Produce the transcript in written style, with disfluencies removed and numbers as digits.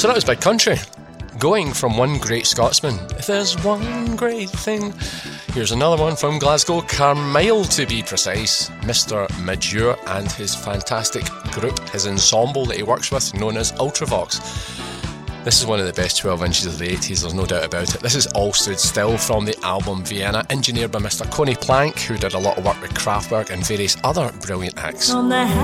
So that was Big Country. Going from one great Scotsman, if there's one great thing. Here's another one from Glasgow, Carmyle to be precise, Mr. Majure and his fantastic group, his ensemble that he works with, known as Ultravox. This is one of the best 12 inches of the 80s, there's no doubt about it. This is All Stood Still from the album Vienna, engineered by Mr. Coney Plank, who did a lot of work with Kraftwerk and various other brilliant acts. On the